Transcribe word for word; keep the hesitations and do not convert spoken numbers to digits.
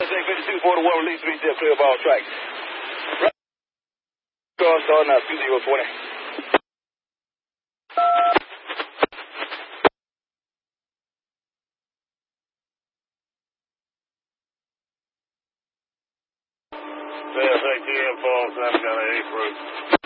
J fifty-two forty-one, release three zip, clear of all tracks. Car starting out two zero twenty. T M Falls, I've got an eight route.